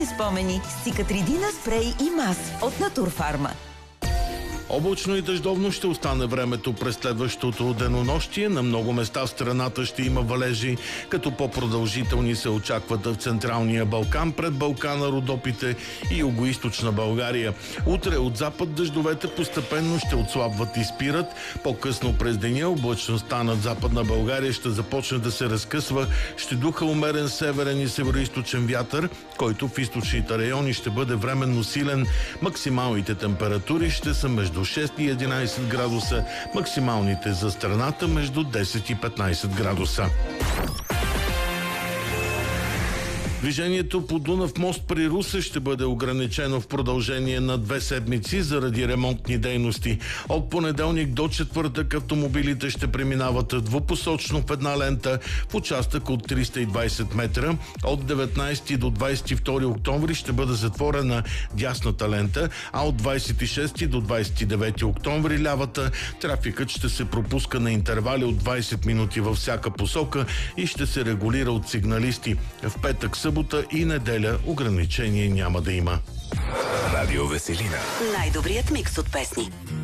спомени с Цикатридина спрей и мас от Натурфарма. Облачно и дъждовно ще остане времето през следващото денонощие. На много места в страната ще има валежи, като по-продължителни се очакват в Централния Балкан, пред Балкана, Родопите и Югоизточна България. Утре от запад дъждовете постепенно ще отслабват и спират. По-късно през деня облачността над Западна България ще започне да се разкъсва. Ще духа умерен северен и североизточен вятър, който в източните райони ще бъде временно силен. Максималните температури ще са между 6 и 11 градуса, максималните за страната между 10 и 15 градуса. Движението по Дунав мост при Русе ще бъде ограничено в продължение на 2 седмици заради ремонтни дейности. От понеделник до четвъртък автомобилите ще преминават двупосочно в една лента в участък от 320 метра. От 19 до 22 октомври ще бъде затворена дясната лента, а от 26 до 29 октомври лявата. Трафикът ще се пропуска на интервали от 20 минути във всяка посока и ще се регулира от сигналисти. В петък, събота и неделя ограничение няма да има. Радио Веселина. Най-добрият микс от песни.